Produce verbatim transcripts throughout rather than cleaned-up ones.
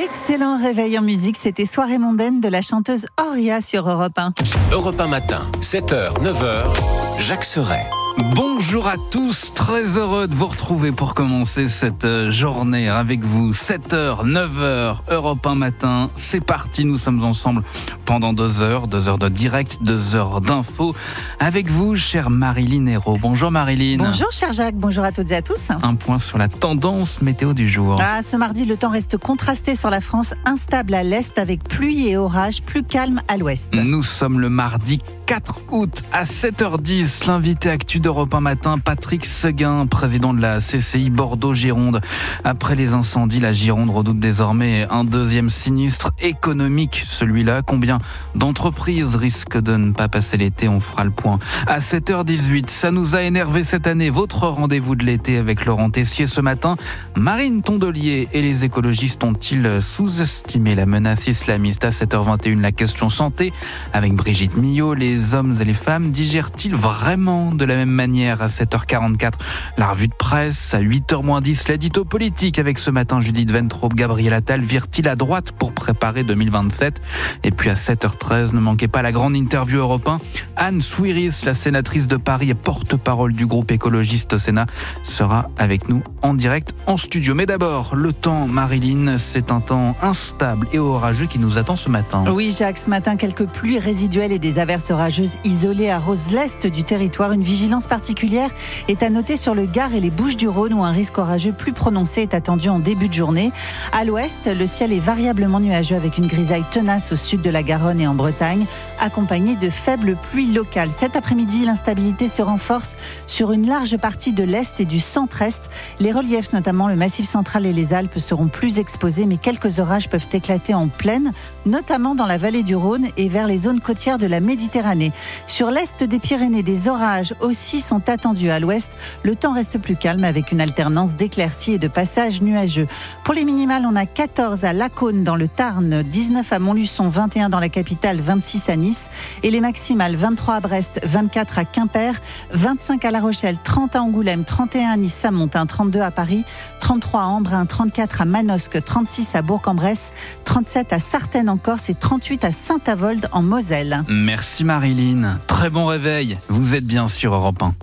Excellent réveil en musique, c'était Soirée mondaine de la chanteuse Auria sur Europe un. Europe un matin, sept heures, neuf heures, Jacques Serret. Bonjour à tous, très heureux de vous retrouver pour commencer cette journée avec vous. sept heures, neuf heures, Europe un matin, c'est parti, nous sommes ensemble pendant deux heures, deux heures de direct, deux heures d'infos. Avec vous, chère Marilyn Hérault. Bonjour Marilyn. Bonjour cher Jacques, bonjour à toutes et à tous. Un point sur la tendance météo du jour. Ah, ce mardi, le temps reste contrasté sur la France, instable à l'est avec pluie et orage, plus calme à l'ouest. Nous sommes le mardi quatre août à sept heures dix. L'invité actu d'Europe un matin, Patrick Seguin, président de la C C I Bordeaux-Gironde. Après les incendies, la Gironde redoute désormais un deuxième sinistre économique, celui-là. Combien d'entreprises risquent de ne pas passer l'été? On fera le point à sept heures dix-huit. Ça nous a énervé cette année. Votre rendez-vous de l'été avec Laurent Tessier ce matin. Marine Tondelier et les écologistes ont-ils sous-estimé la menace islamiste? À sept heures vingt et une, la question santé avec Brigitte Millot. Les Les hommes et les femmes digèrent-ils vraiment de la même manière? À sept heures quarante-quatre, la revue de presse. À huit heures moins dix, l'édito politique avec ce matin Judith Ventrop, Gabriel Attal vire-t-il à droite pour préparer deux mille vingt-sept? Et puis à sept heures treize, ne manquez pas la grande interview Europe un. Anne Souiris, la sénatrice de Paris et porte-parole du groupe écologiste au Sénat, sera avec nous en direct en studio. Mais d'abord, le temps, Marilyn, c'est un temps instable et orageux qui nous attend ce matin. Oui Jacques, ce matin, quelques pluies résiduelles et des averses orageuses isolées arrosent l'est du territoire. Une vigilance particulière est à noter sur le Gard et les Bouches-du-Rhône où un risque orageux plus prononcé est attendu en début de journée. À l'ouest, le ciel est variablement nuageux avec une grisaille tenace au sud de la Garonne et en Bretagne, accompagnée de faibles pluies locales. Cet après-midi, l'instabilité se renforce sur une large partie de l'est et du centre-est. Les reliefs, notamment le Massif central et les Alpes, seront plus exposés, mais quelques orages peuvent éclater en plaine, notamment dans la vallée du Rhône et vers les zones côtières de la Méditerranée. Sur l'est des Pyrénées, des orages aussi sont attendus à l'ouest. Le temps reste plus calme avec une alternance d'éclaircies et de passages nuageux. Pour les minimales, on a quatorze à Lacaune dans le Tarn, dix-neuf à Montluçon, vingt et un dans la capitale, vingt-six à Nice. Et les maximales, vingt-trois à Brest, vingt-quatre à Quimper, vingt-cinq à La Rochelle, trente à Angoulême, trente et un à Nice, ça monte, trente-deux à Paris, trente-trois à Embrun, trente-quatre à Manosque, trente-six à Bourg-en-Bresse, trente-sept à Sartène en Corse et trente-huit à Saint-Avold en Moselle. Merci Marilyn. Très bon réveil, vous êtes bien sur Europe un.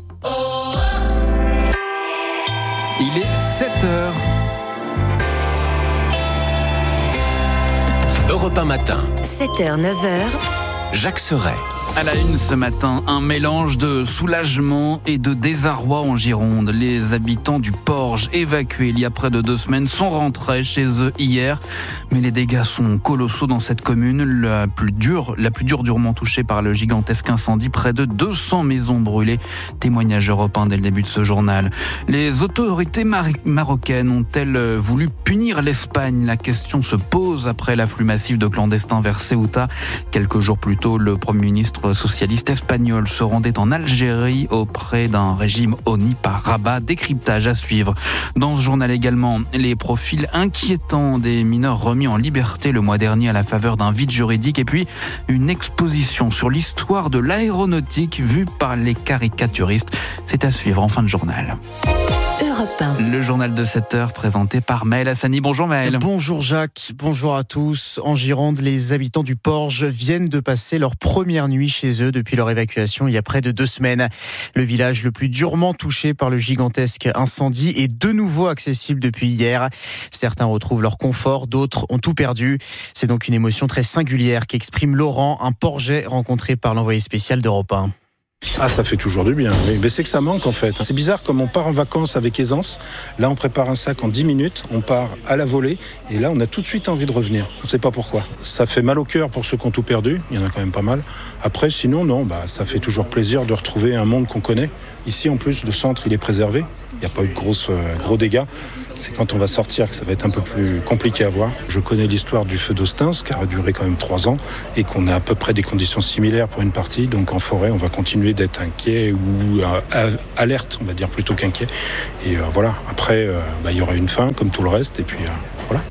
Il est sept heures. Europe un matin, sept heures, neuf heures. Jacques Serret. À la une ce matin, un mélange de soulagement et de désarroi en Gironde. Les habitants du Porge, évacués il y a près de deux semaines, sont rentrés chez eux hier. Mais les dégâts sont colossaux dans cette commune, la plus dure, la plus dure durement touchée par le gigantesque incendie. Près de deux cents maisons brûlées. Témoignage Europe un dès le début de ce journal. Les autorités mar- marocaines ont-elles voulu punir l'Espagne? La question se pose après l'afflux massif de clandestins vers Ceuta. Quelques jours plus tôt, le Premier ministre socialiste espagnol se rendait en Algérie auprès d'un régime honni par Rabat. Décryptage à suivre. Dans ce journal également, les profils inquiétants des mineurs remis en liberté le mois dernier à la faveur d'un vide juridique et puis une exposition sur l'histoire de l'aéronautique vue par les caricaturistes. C'est à suivre en fin de journal. Europe un. Le journal de sept heures présenté par Maël Hassani. Bonjour Maël. Bonjour Jacques, bonjour à tous. En Gironde, les habitants du Porge viennent de passer leur première nuit chez eux depuis leur évacuation il y a près de deux semaines. Le village le plus durement touché par le gigantesque incendie est de nouveau accessible depuis hier. Certains retrouvent leur confort, d'autres ont tout perdu. C'est donc une émotion très singulière qu'exprime Laurent, un Porgeais rencontré par l'envoyé spécial d'Europe un. Ah, ça fait toujours du bien, oui. Mais c'est que ça manque en fait. C'est bizarre comme on part en vacances avec aisance. Là, on prépare un sac en dix minutes, on part à la volée et là, on a tout de suite envie de revenir. On ne sait pas pourquoi. Ça fait mal au cœur pour ceux qui ont tout perdu, il y en a quand même pas mal. Après, sinon, non, bah, ça fait toujours plaisir de retrouver un monde qu'on connaît. Ici, en plus, le centre, il est préservé. Il n'y a pas eu de grosses, euh, gros dégâts. C'est quand on va sortir que ça va être un peu plus compliqué à voir. Je connais l'histoire du feu d'Austins, qui a duré quand même trois ans, et qu'on a à peu près des conditions similaires pour une partie. Donc en forêt, on va continuer d'être inquiet ou euh, alerte, on va dire, plutôt qu'inquiet. Et euh, voilà, après, euh, bah, il y aura une fin, comme tout le reste, et puis euh, voilà.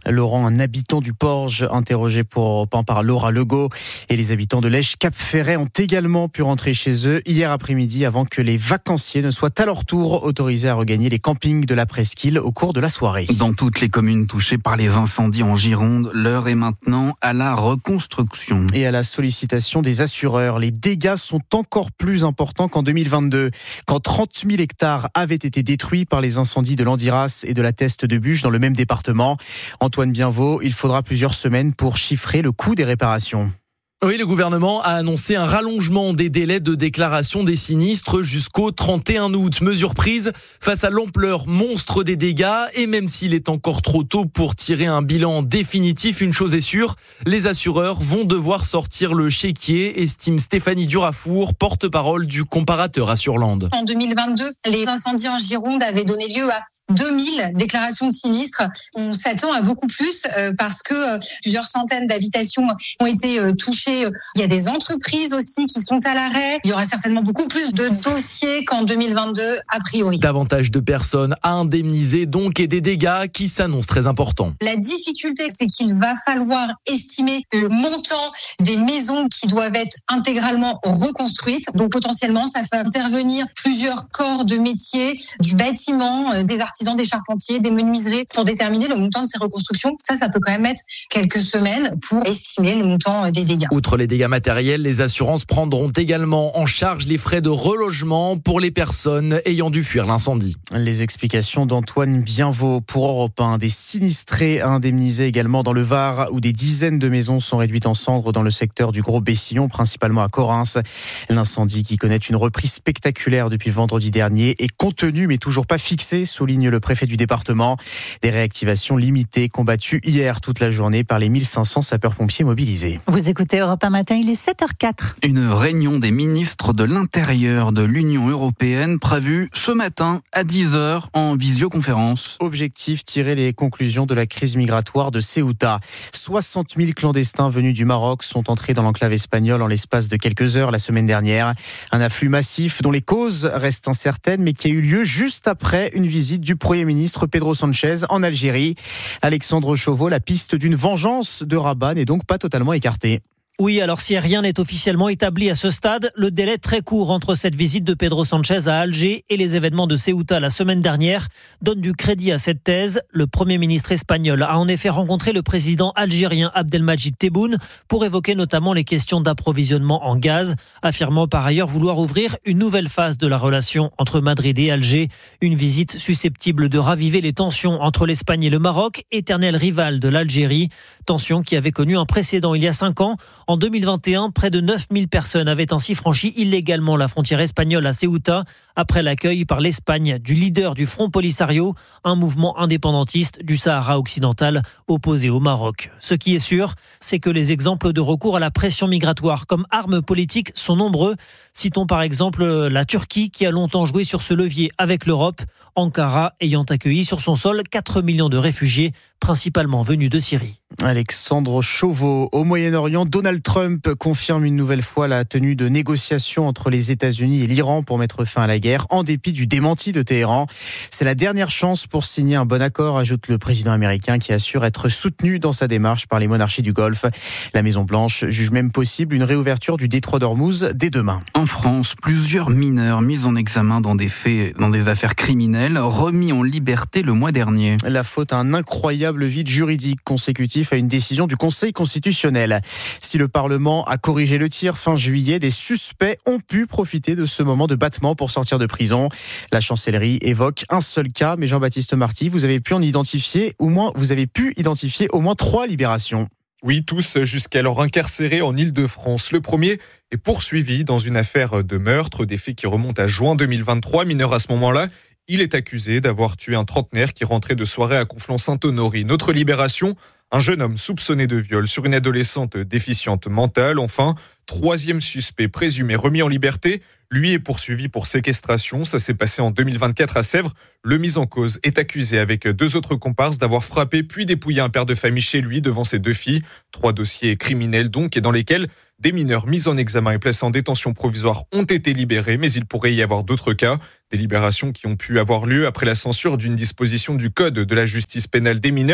Laurent, un habitant du Porge, interrogé pour Europe un par Laura Legault. Et les habitants de Lèche-Cap-Ferret ont également pu rentrer chez eux hier après-midi avant que les vacanciers ne soient à leur tour autorisés à regagner les campings de la presqu'île au cours de la soirée. Dans toutes les communes touchées par les incendies en Gironde, l'heure est maintenant à la reconstruction. Et à la sollicitation des assureurs, les dégâts sont encore plus importants qu'en deux mille vingt-deux, quand trente mille hectares avaient été détruits par les incendies de Landiras et de la Teste de Buch dans le même département. Antoine Bienvaux, il faudra plusieurs semaines pour chiffrer le coût des réparations. Oui, le gouvernement a annoncé un rallongement des délais de déclaration des sinistres jusqu'au trente et un août. Mesure prise face à l'ampleur monstre des dégâts. Et même s'il est encore trop tôt pour tirer un bilan définitif, une chose est sûre, les assureurs vont devoir sortir le chéquier, estime Stéphanie Durafour, porte-parole du comparateur Assurland. En deux mille vingt-deux, les incendies en Gironde avaient donné lieu à deux mille déclarations de sinistres. On s'attend à beaucoup plus euh, parce que euh, plusieurs centaines d'habitations ont été euh, touchées. Il y a des entreprises aussi qui sont à l'arrêt. Il y aura certainement beaucoup plus de dossiers qu'en deux mille vingt-deux, a priori. Davantage de personnes à indemniser donc et des dégâts qui s'annoncent très importants. La difficulté, c'est qu'il va falloir estimer le montant des maisons qui doivent être intégralement reconstruites. Donc potentiellement, ça fait intervenir plusieurs corps de métier, du bâtiment, euh, des artisans, des charpentiers, des menuiseries pour déterminer le montant de ces reconstructions. Ça, ça peut quand même mettre quelques semaines pour estimer le montant des dégâts. Outre les dégâts matériels, les assurances prendront également en charge les frais de relogement pour les personnes ayant dû fuir l'incendie. Les explications d'Antoine Bienvaux pour Europe un. Des sinistrés à indemniser également dans le Var, où des dizaines de maisons sont réduites en cendres dans le secteur du Gros Bessillon, principalement à Correns. L'incendie, qui connaît une reprise spectaculaire depuis vendredi dernier, est contenu mais toujours pas fixé, souligne le préfet du département. Des réactivations limitées combattues hier toute la journée par les mille cinq cents sapeurs-pompiers mobilisés. Vous écoutez Europe un matin, il est sept heures quatre. Une réunion des ministres de l'Intérieur de l'Union européenne prévue ce matin à dix heures en visioconférence. Objectif, tirer les conclusions de la crise migratoire de Ceuta. soixante mille clandestins venus du Maroc sont entrés dans l'enclave espagnole en l'espace de quelques heures la semaine dernière. Un afflux massif dont les causes restent incertaines mais qui a eu lieu juste après une visite du Premier ministre Pedro Sánchez en Algérie. Alexandre Chauveau, la piste d'une vengeance de Rabat n'est donc pas totalement écartée. Oui, alors si rien n'est officiellement établi à ce stade, le délai très court entre cette visite de Pedro Sánchez à Alger et les événements de Ceuta la semaine dernière donne du crédit à cette thèse. Le Premier ministre espagnol a en effet rencontré le président algérien Abdelmadjid Tebboune pour évoquer notamment les questions d'approvisionnement en gaz, affirmant par ailleurs vouloir ouvrir une nouvelle phase de la relation entre Madrid et Alger. Une visite susceptible de raviver les tensions entre l'Espagne et le Maroc, éternel rival de l'Algérie. Tensions qui avaient connu un précédent il y a cinq ans. En deux mille vingt et un, près de neuf mille personnes avaient ainsi franchi illégalement la frontière espagnole à Ceuta après l'accueil par l'Espagne du leader du Front Polisario, un mouvement indépendantiste du Sahara occidental opposé au Maroc. Ce qui est sûr, c'est que les exemples de recours à la pression migratoire comme arme politique sont nombreux. Citons par exemple la Turquie qui a longtemps joué sur ce levier avec l'Europe, Ankara ayant accueilli sur son sol quatre millions de réfugiés, principalement venus de Syrie. Alexandre Chauveau, au Moyen-Orient, Donald Trump confirme une nouvelle fois la tenue de négociations entre les États-Unis et l'Iran pour mettre fin à la guerre, en dépit du démenti de Téhéran. C'est la dernière chance pour signer un bon accord, ajoute le président américain qui assure être soutenu dans sa démarche par les monarchies du Golfe. La Maison-Blanche juge même possible une réouverture du détroit d'Ormuz dès demain. En France, plusieurs mineurs mis en examen dans des faits, dans des affaires criminelles, remis en liberté le mois dernier. La faute à un incroyable vide juridique consécutif à une décision du Conseil constitutionnel. Si le Parlement a corrigé le tir fin juillet, des suspects ont pu profiter de ce moment de battement pour sortir de prison. La chancellerie évoque un seul cas, mais Jean-Baptiste Marty, vous avez pu en identifier, au moins, vous avez pu identifier au moins trois libérations. Oui, tous jusqu'alors incarcérés en Île-de-France. Le premier est poursuivi dans une affaire de meurtre, des faits qui remontent à juin deux mille vingt-trois. Mineur à ce moment-là, il est accusé d'avoir tué un trentenaire qui rentrait de soirée à Conflans-Sainte-Honorine. Notre libération, un jeune homme soupçonné de viol sur une adolescente déficiente mentale. Enfin, troisième suspect présumé remis en liberté. Lui est poursuivi pour séquestration. Ça s'est passé en deux mille vingt-quatre à Sèvres. Le mis en cause est accusé avec deux autres comparses d'avoir frappé puis dépouillé un père de famille chez lui devant ses deux filles. Trois dossiers criminels donc, et dans lesquels des mineurs mis en examen et placés en détention provisoire ont été libérés, mais il pourrait y avoir d'autres cas. Des libérations qui ont pu avoir lieu après la censure d'une disposition du Code de la justice pénale des mineurs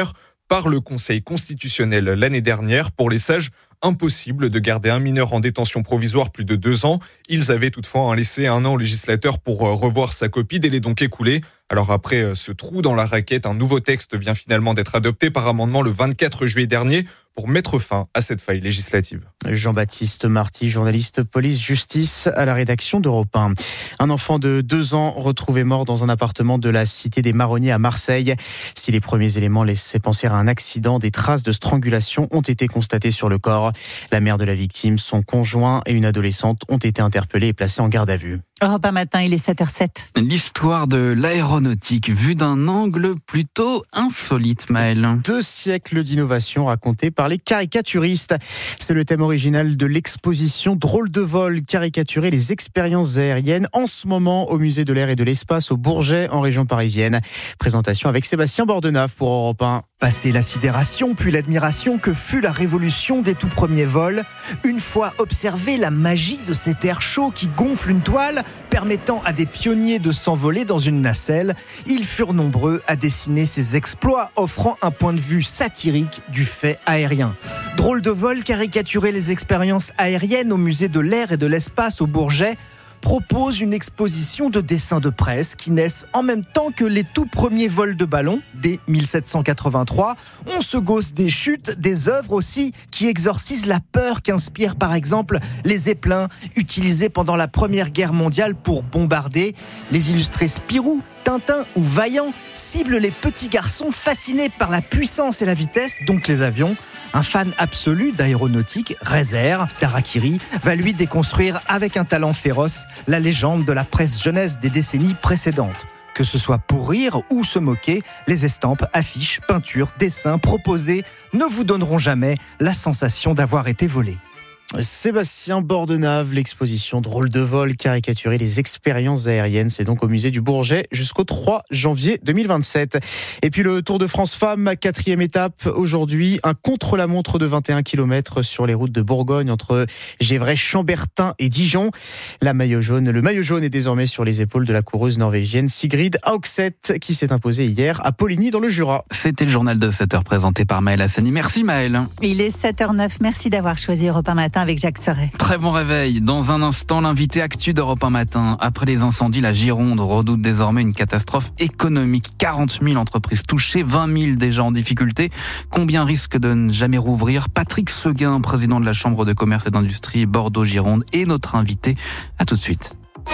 par le Conseil constitutionnel l'année dernière. Pour les sages, impossible de garder un mineur en détention provisoire plus de deux ans. Ils avaient toutefois laissé un an au législateur pour revoir sa copie, délai donc écoulé. Alors après ce trou dans la raquette, un nouveau texte vient finalement d'être adopté par amendement le vingt-quatre juillet dernier pour mettre fin à cette faille législative. Jean-Baptiste Marty, journaliste police-justice à la rédaction d'Europe un. Un enfant de deux ans retrouvé mort dans un appartement de la cité des Marronniers à Marseille. Si les premiers éléments laissaient penser à un accident, des traces de strangulation ont été constatées sur le corps. La mère de la victime, son conjoint et une adolescente ont été interpellés et placés en garde à vue. Europe un matin, il est sept heures sept. L'histoire de l'aéronautique vue d'un angle plutôt insolite, Maël. Deux siècles d'innovation racontés par les caricaturistes. C'est le thème original de l'exposition Drôle de vol, caricaturer les expériences aériennes en ce moment au musée de l'air et de l'espace au Bourget en région parisienne. Présentation avec Sébastien Bordenave pour Europe un. Passer la sidération puis l'admiration que fut la révolution des tout premiers vols, une fois observé la magie de cet air chaud qui gonfle une toile, permettant à des pionniers de s'envoler dans une nacelle, ils furent nombreux à dessiner ces exploits offrant un point de vue satirique du fait aérien. Drôle de vol, caricaturer les expériences aériennes au musée de l'air et de l'espace au Bourget, propose une exposition de dessins de presse qui naissent en même temps que les tout premiers vols de ballon, dès mille sept cent quatre-vingt-trois. On se gausse des chutes, des œuvres aussi qui exorcisent la peur qu'inspirent par exemple les zeppelins utilisés pendant la Première Guerre mondiale pour bombarder. Les illustrés Spirou, Tintin ou Vaillant ciblent les petits garçons fascinés par la puissance et la vitesse, donc les avions. Un fan absolu d'aéronautique, Rezer d'Harakiri, va lui déconstruire avec un talent féroce la légende de la presse jeunesse des décennies précédentes. Que ce soit pour rire ou se moquer, les estampes, affiches, peintures, dessins proposés ne vous donneront jamais la sensation d'avoir été volé. Sébastien Bordenave, l'exposition Drôle de vol, caricaturer les expériences aériennes. C'est donc au musée du Bourget jusqu'au trois janvier deux mille vingt-sept. Et puis le Tour de France Femmes, quatrième étape aujourd'hui, un contre-la-montre de vingt et un kilomètres sur les routes de Bourgogne entre Gévray, Chambertin et Dijon. La maillot jaune, le maillot jaune est désormais sur les épaules de la coureuse norvégienne Sigrid Haugset qui s'est imposée hier à Poligny dans le Jura. C'était le journal de sept heures présenté par Maël Hassani. Merci Maël. Il est sept heures neuf. Merci d'avoir choisi Europe un matin avec Jacques Serret. Très bon réveil. Dans un instant, l'invité actu d'Europe un matin. Après les incendies, la Gironde redoute désormais une catastrophe économique. quarante mille entreprises touchées, vingt mille déjà en difficulté. Combien risquent de ne jamais rouvrir? Patrick Seguin, président de la Chambre de commerce et d'industrie Bordeaux-Gironde, est notre invité. À tout de suite.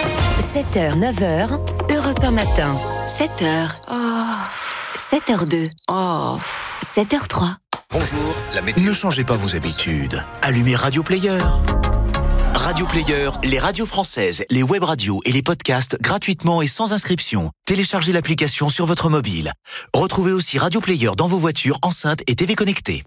sept heures, neuf heures, Europe un matin. sept heures. Oh. sept heures deux. Oh. sept heures trois. Bonjour, la météo. Ne changez pas vos habitudes. Allumez Radio Player. Radio Player, les radios françaises, les web radios et les podcasts gratuitement et sans inscription. Téléchargez l'application sur votre mobile. Retrouvez aussi Radio Player dans vos voitures, enceintes et T V connectées.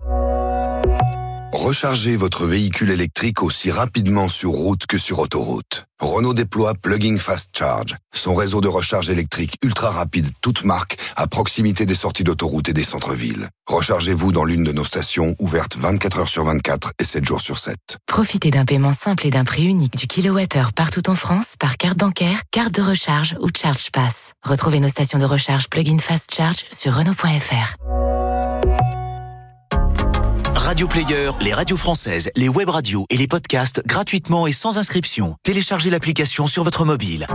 Rechargez votre véhicule électrique aussi rapidement sur route que sur autoroute. Renault déploie Plug-in Fast Charge, son réseau de recharge électrique ultra rapide, toute marque, à proximité des sorties d'autoroute et des centres-villes. Rechargez-vous dans l'une de nos stations, ouvertes vingt-quatre heures sur vingt-quatre et sept jours sur sept. Profitez d'un paiement simple et d'un prix unique du kilowattheure partout en France par carte bancaire, carte de recharge ou Charge Pass. Retrouvez nos stations de recharge Plug-in Fast Charge sur Renault point F R. Radio Player, les radios françaises, les web radios et les podcasts gratuitement et sans inscription. Téléchargez l'application sur votre mobile.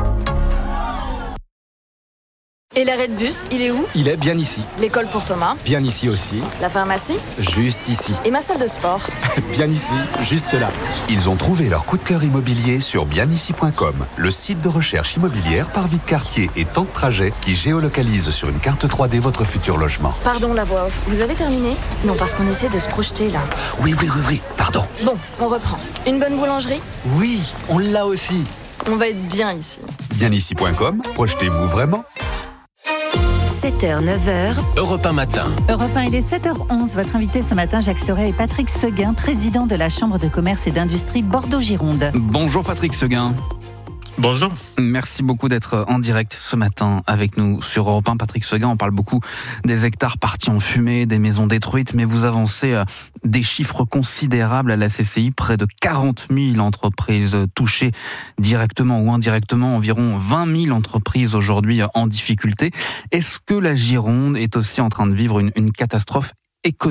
Et l'arrêt de bus, il est où? Il est bien ici. L'école pour Thomas? Bien ici aussi. La pharmacie? Juste ici. Et ma salle de sport? Bien ici, juste là. Ils ont trouvé leur coup de cœur immobilier sur bien ici point com, le site de recherche immobilière par vie de quartier et temps de trajet qui géolocalise sur une carte trois D votre futur logement. Pardon la voix off, vous avez terminé? Non, parce qu'on essaie de se projeter là. Oui, oui, oui, oui, pardon. Bon, on reprend. Une bonne boulangerie? Oui, on l'a aussi. On va être bien ici. bien ici point com, projetez-vous vraiment. sept heures, neuf heures. Europe un matin. Europe un, il est sept heures onze. Votre invité ce matin, Jacques Serret, et Patrick Seguin, président de la Chambre de commerce et d'industrie Bordeaux-Gironde. Bonjour Patrick Seguin. Bonjour. Merci beaucoup d'être en direct ce matin avec nous sur Europe un. Patrick Seguin, on parle beaucoup des hectares partis en fumée, des maisons détruites, mais vous avancez des chiffres considérables à la C C I, près de quarante mille entreprises touchées directement ou indirectement, environ vingt mille entreprises aujourd'hui en difficulté. Est-ce que la Gironde est aussi en train de vivre une, une catastrophe économique ?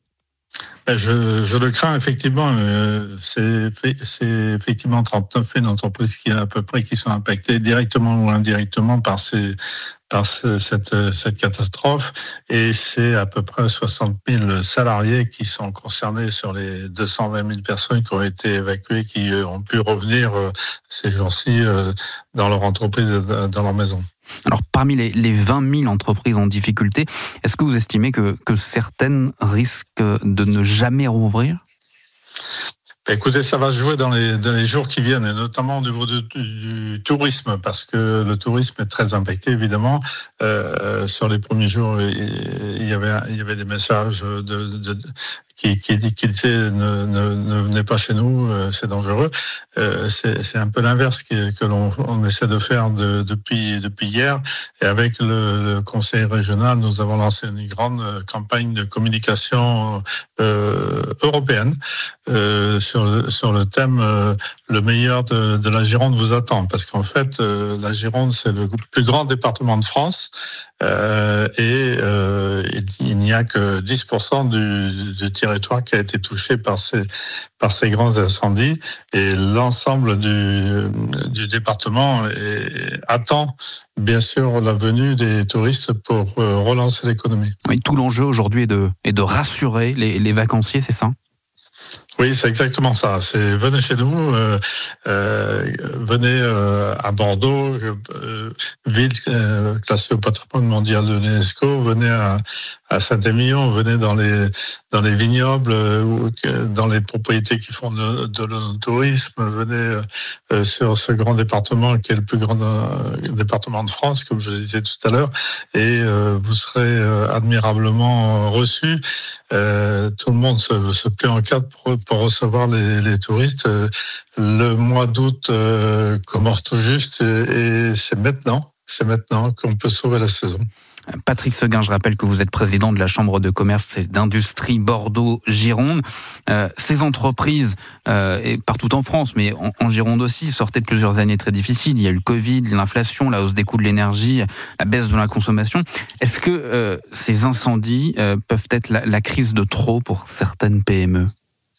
Je, je le crains effectivement. Euh, c'est, c'est effectivement trente-neuf mille entreprises qui à peu près qui sont impactées directement ou indirectement par ces par ce, cette cette catastrophe, et c'est à peu près soixante mille salariés qui sont concernés sur les deux cent vingt mille personnes qui ont été évacuées, qui ont pu revenir euh, ces jours-ci euh, dans leur entreprise, dans leur maison. Alors, parmi les, les vingt mille entreprises en difficulté, est-ce que vous estimez que, que certaines risquent de ne jamais rouvrir ? Écoutez, ça va se jouer dans les, dans les jours qui viennent, et notamment au niveau du, du tourisme, parce que le tourisme est très impacté, évidemment. Euh, sur les premiers jours, il y avait, il y avait des messages de, de, qui, qui, qui disaient ne, ne, ne venez pas chez nous, c'est dangereux. Euh, c'est, c'est un peu l'inverse que, que l'on on essaie de faire de, depuis, depuis hier. Et avec le, le conseil régional, nous avons lancé une grande campagne de communication euh, européenne euh, sur, le, sur le thème euh, le meilleur de, de la Gironde vous attend. Parce qu'en fait, euh, la Gironde, c'est le plus grand département de France. Euh, et euh, il n'y a que dix pour cent du, du territoire qui a été touché par ces, par ces grands incendies, et l'ensemble du, du département est, attend bien sûr la venue des touristes pour euh, relancer l'économie. Oui, tout l'enjeu aujourd'hui est de, est de rassurer les, les vacanciers, c'est ça ? Oui, c'est exactement ça. C'est venez chez nous, euh, euh, venez euh, à Bordeaux, euh, ville euh, classée au patrimoine mondial de l'UNESCO. Venez à, à Saint-Émilion, venez dans les dans les vignobles euh, ou dans les propriétés qui font de, de l'tourisme. Venez euh, sur ce grand département qui est le plus grand euh, département de France, comme je le disais tout à l'heure, et euh, vous serez euh, admirablement reçus. Euh, tout le monde se, se plie en quatre pour, pour recevoir les, les touristes. Le mois d'août euh, commence tout juste, et, et c'est maintenant, c'est maintenant qu'on peut sauver la saison. Patrick Seguin, je rappelle que vous êtes président de la Chambre de commerce et d'industrie Bordeaux-Gironde. Euh, ces entreprises, euh, et partout en France, mais en, en Gironde aussi, sortaient de plusieurs années très difficiles. Il y a eu le Covid, l'inflation, la hausse des coûts de l'énergie, la baisse de la consommation. Est-ce que euh, ces incendies euh, peuvent être la, la crise de trop pour certaines P M E ?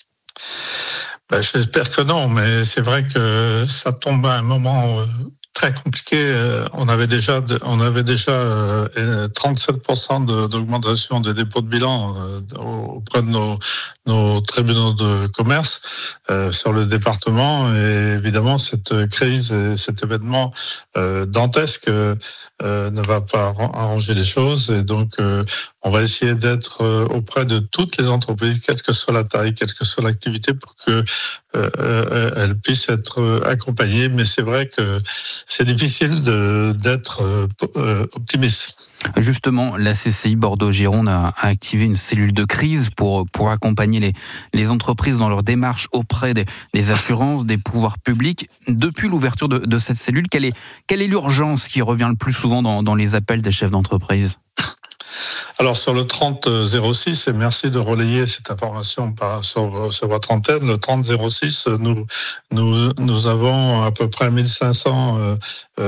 Ben, j'espère que non, mais c'est vrai que ça tombe à un moment euh, très compliqué. On avait déjà, on avait déjà euh, trente-sept pour cent de, d'augmentation des dépôts de bilan euh, auprès de nos, nos tribunaux de commerce euh, sur le département. Et évidemment, cette crise et cet événement euh, dantesque euh, ne va pas arranger les choses. Et donc, euh, on va essayer d'être auprès de toutes les entreprises, quelle que soit la taille, quelle que soit l'activité, pour que euh, elles puissent être accompagnées. Mais c'est vrai que c'est difficile de, d'être euh, optimiste. Justement, la C C I Bordeaux-Gironde a, a activé une cellule de crise pour, pour accompagner les, les entreprises dans leur démarche auprès des, des assurances, des pouvoirs publics. Depuis l'ouverture de, de cette cellule, quelle est, quelle est l'urgence qui revient le plus souvent dans, dans les appels des chefs d'entreprise ? Alors sur le trente zéro six, et merci de relayer cette information par, sur, sur votre antenne, le trente zéro six, nous, nous, nous avons à peu près mille cinq cents euh,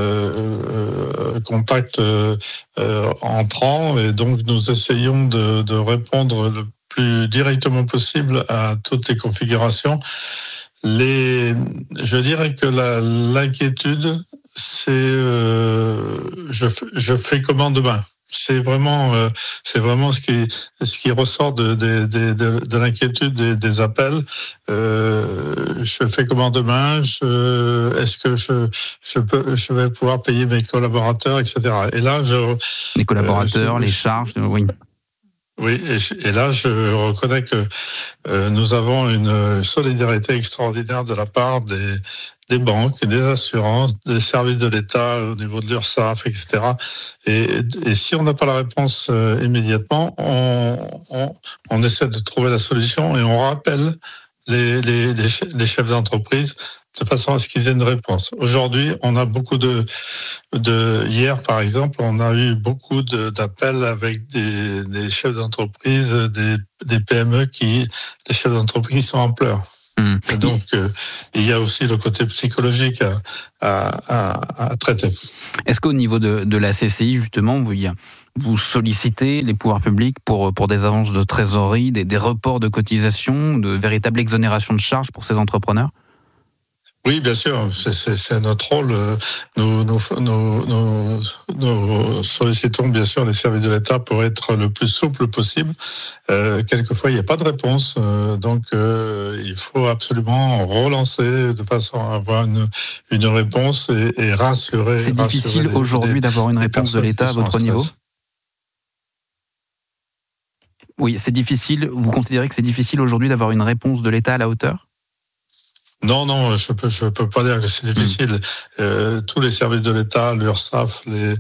euh, contacts euh, entrants, et donc nous essayons de, de répondre le plus directement possible à toutes les configurations. Les, je dirais que la, l'inquiétude, c'est euh, je, je fais comment demain ? C'est vraiment, euh, c'est vraiment ce qui, ce qui ressort de, de, de, de, de l'inquiétude des, des appels. Euh, je fais comment demain ? Je, est-ce que je, je peux, je vais pouvoir payer mes collaborateurs, et cetera. Et là, je les collaborateurs, euh, je, les charges, oui. Oui, et, et là, je reconnais que euh, nous avons une solidarité extraordinaire de la part des des banques, des assurances, des services de l'État au niveau de l'URSSAF, et cetera. Et, et si on n'a pas la réponse euh, immédiatement, on, on, on essaie de trouver la solution, et on rappelle les, les, les, les chefs d'entreprise de façon à ce qu'ils aient une réponse. Aujourd'hui, on a beaucoup de, de hier par exemple, on a eu beaucoup de, d'appels avec des, des chefs d'entreprise, des, des P M E qui, des chefs d'entreprise qui sont en pleurs. Mmh. Et donc, euh, il y a aussi le côté psychologique à, à, à, à traiter. Est-ce qu'au niveau de, de la C C I, justement, vous, vous sollicitez les pouvoirs publics pour, pour des avances de trésorerie, des, des reports de cotisations, de véritables exonérations de charges pour ces entrepreneurs ? Oui, bien sûr, c'est, c'est, c'est notre rôle. Nous, nous, nous, nous, nous sollicitons bien sûr les services de l'État pour être le plus souple possible. Euh, quelquefois, il n'y a pas de réponse, euh, donc euh, il faut absolument relancer de façon à avoir une, une réponse et, et rassurer. C'est rassurer difficile les, aujourd'hui les, d'avoir une réponse de l'État à votre niveau ? Oui, c'est difficile. Vous considérez que c'est difficile aujourd'hui d'avoir une réponse de l'État à la hauteur ? Non, non, je peux, je peux pas dire que c'est difficile. Mmh. Euh, tous les services de l'État, l'URSSAF, les,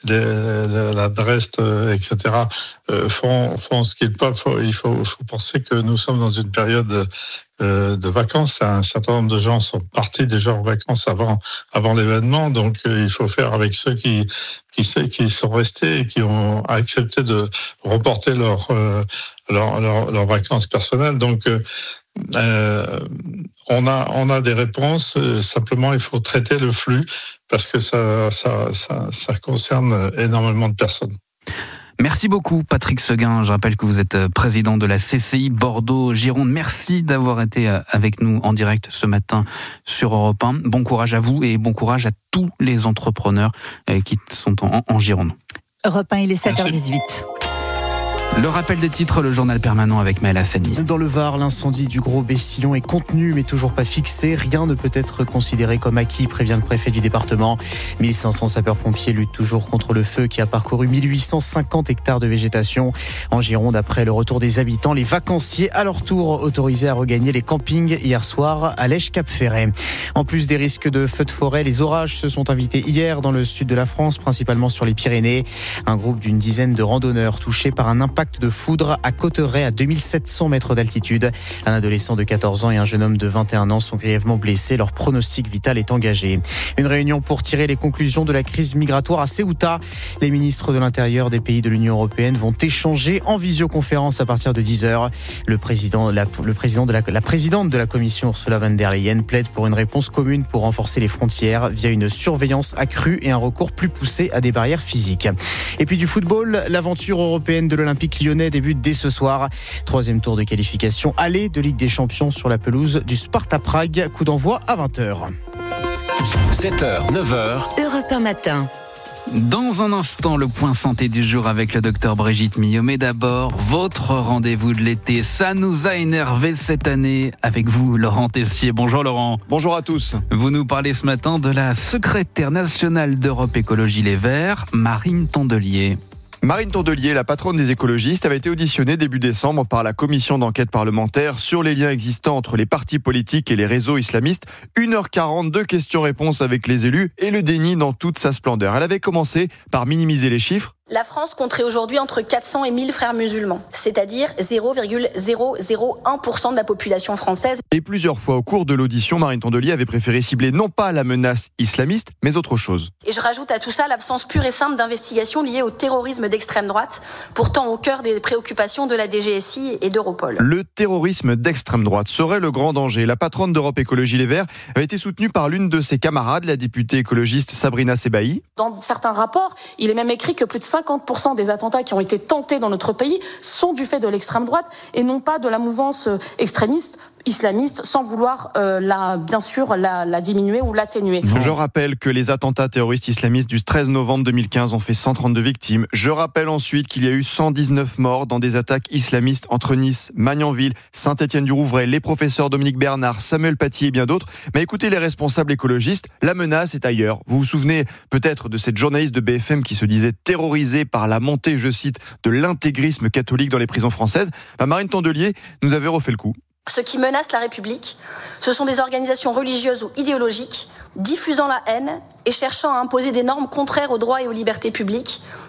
les, la DREST, et cetera, euh, font, font ce qu'ils peuvent. Il faut, faut penser que nous sommes dans une période euh, de vacances. Un certain nombre de gens sont partis déjà en vacances avant, avant l'événement, donc euh, il faut faire avec ceux qui, qui, qui sont restés et qui ont accepté de reporter leurs euh, leur, leur, leur vacances personnelles. Donc euh, Euh, on a on a des réponses. Euh, simplement, il faut traiter le flux parce que ça ça ça, ça concerne énormément de personnes. Merci beaucoup, Patrick Seguin. Je rappelle que vous êtes président de la C C I Bordeaux-Gironde. Merci d'avoir été avec nous en direct ce matin sur Europe un. Bon courage à vous et bon courage à tous les entrepreneurs qui sont en, en Gironde. Europe un, il est sept heures dix-huit. Le rappel des titres, le journal permanent avec Maël Hassani. Dans le Var, l'incendie du Gros Bessillon est contenu mais toujours pas fixé. Rien ne peut être considéré comme acquis, prévient le préfet du département. mille cinq cents sapeurs-pompiers luttent toujours contre le feu qui a parcouru mille huit cent cinquante hectares de végétation. En Gironde, après le retour des habitants, les vacanciers à leur tour autorisés à regagner les campings hier soir à Lèche-Cap-Ferret. En plus des risques de feux de forêt, les orages se sont invités hier dans le sud de la France, principalement sur les Pyrénées. Un groupe d'une dizaine de randonneurs touchés par un impact de foudre à Cauterets à deux mille sept cents mètres d'altitude. Un adolescent de quatorze ans et un jeune homme de vingt et un ans sont grièvement blessés. Leur pronostic vital est engagé. Une réunion pour tirer les conclusions de la crise migratoire à Ceuta. Les ministres de l'Intérieur des pays de l'Union européenne vont échanger en visioconférence à partir de dix heures. Le président, la, le président de la, la présidente de la Commission, Ursula von der Leyen, plaide pour une réponse commune pour renforcer les frontières via une surveillance accrue et un recours plus poussé à des barrières physiques. Et puis du football, l'aventure européenne de l'Olympique lyonnais débute dès ce soir. Troisième tour de qualification aller de Ligue des Champions sur la pelouse du Sparta Prague. Coup d'envoi à vingt heures. sept heures, neuf heures. Europe un matin. Dans un instant, le point santé du jour avec le docteur Brigitte Millot. Mais d'abord, votre rendez-vous de l'été. Ça nous a énervé cette année avec vous, Laurent Tessier. Bonjour Laurent. Bonjour à tous. Vous nous parlez ce matin de la secrétaire nationale d'Europe Écologie Les Verts, Marine Tondelier. Marine Tondelier, la patronne des écologistes, avait été auditionnée début décembre par la commission d'enquête parlementaire sur les liens existants entre les partis politiques et les réseaux islamistes. une heure quarante de questions-réponses avec les élus et le déni dans toute sa splendeur. Elle avait commencé par minimiser les chiffres. La France compterait aujourd'hui entre quatre cents et mille frères musulmans, c'est-à-dire zéro virgule zéro zéro un pour cent de la population française. Et plusieurs fois au cours de l'audition, Marine Tondelier avait préféré cibler non pas la menace islamiste, mais autre chose. Et je rajoute à tout ça l'absence pure et simple d'investigation liée au terrorisme d'extrême droite, pourtant au cœur des préoccupations de la D G S I et d'Europol. Le terrorisme d'extrême droite serait le grand danger. La patronne d'Europe Écologie Les Verts avait été soutenue par l'une de ses camarades, la députée écologiste Sabrina Sebaï. Dans certains rapports, il est même écrit que plus de cinquante pour cent des attentats qui ont été tentés dans notre pays sont du fait de l'extrême droite et non pas de la mouvance extrémiste islamiste, sans vouloir euh, la, bien sûr la, la diminuer ou l'atténuer. Je rappelle que les attentats terroristes islamistes du treize novembre deux mille quinze ont fait cent trente-deux victimes. Je rappelle ensuite qu'il y a eu cent dix-neuf morts dans des attaques islamistes entre Nice, Magnanville, Saint-Étienne-du-Rouvray, les professeurs Dominique Bernard, Samuel Paty et bien d'autres. Mais écoutez les responsables écologistes, la menace est ailleurs. Vous vous souvenez peut-être de cette journaliste de B F M qui se disait terrorisée par la montée, je cite, de l'intégrisme catholique dans les prisons françaises. Bah, Marine Tondelier nous avait refait le coup. Ce qui menace la République, ce sont des organisations religieuses ou idéologiques diffusant la haine et cherchant à imposer des normes contraires aux droits et aux libertés publiques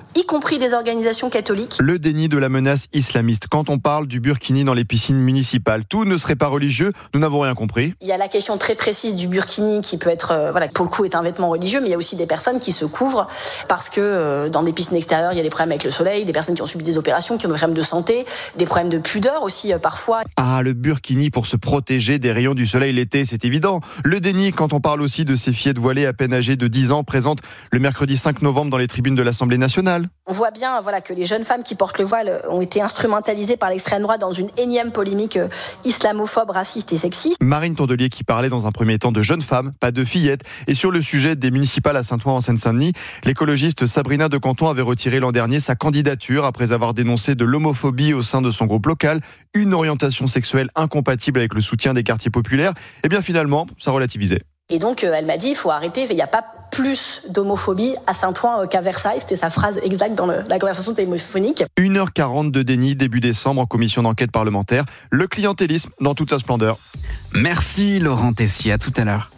y compris des organisations catholiques. Le déni de la menace islamiste. Quand on parle du burkini dans les piscines municipales, tout ne serait pas religieux, nous n'avons rien compris. Il y a la question très précise du burkini qui peut être, euh, voilà, pour le coup est un vêtement religieux, mais il y a aussi des personnes qui se couvrent parce que euh, dans des piscines extérieures, il y a des problèmes avec le soleil, des personnes qui ont subi des opérations, qui ont des problèmes de santé, des problèmes de pudeur aussi euh, parfois. Ah, le burkini pour se protéger des rayons du soleil l'été, c'est évident. Le déni quand on parle aussi de ces fillettes voilées à peine âgées de dix ans présentes le mercredi cinq novembre dans les tribunes de l'Assemblée nationale. On voit bien voilà, que les jeunes femmes qui portent le voile ont été instrumentalisées par l'extrême droite dans une énième polémique euh, islamophobe, raciste et sexiste. Marine Tondelier qui parlait dans un premier temps de jeunes femmes, pas de fillettes. Et sur le sujet des municipales à Saint-Ouen en Seine-Saint-Denis, l'écologiste Sabrina de Canton avait retiré l'an dernier sa candidature après avoir dénoncé de l'homophobie au sein de son groupe local, une orientation sexuelle incompatible avec le soutien des quartiers populaires. Et bien finalement, ça relativisait. Et donc, euh, elle m'a dit, il faut arrêter, il n'y a pas plus d'homophobie à Saint-Ouen qu'à Versailles. C'était sa phrase exacte dans le, la conversation téléphonique. une heure quarante de déni début décembre en commission d'enquête parlementaire. Le clientélisme dans toute sa splendeur. Merci Laurent Tessier, à tout à l'heure.